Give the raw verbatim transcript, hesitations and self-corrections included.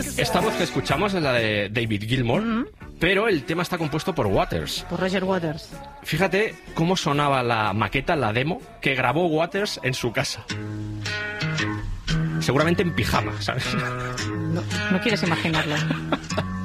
Esta voz que escuchamos es la de David Gilmour, uh-huh. pero el tema está compuesto por Waters. Por Roger Waters. Fíjate cómo sonaba la maqueta, la demo, que grabó Waters en su casa. Seguramente en pijama, ¿sabes? No, no quieres imaginarlo.